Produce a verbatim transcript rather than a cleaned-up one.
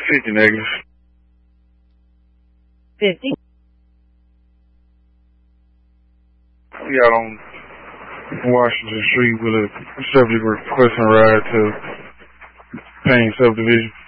fifty negative. fifty. We out on Washington Street with a subject requesting a ride to Payne subdivision.